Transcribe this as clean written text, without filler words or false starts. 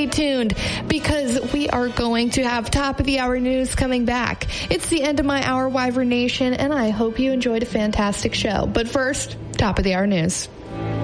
stay tuned because we are going to have top of the hour news coming back. It's the end of my hour, Wyvern Nation, and I hope you enjoyed a fantastic show. But first, top of the hour news.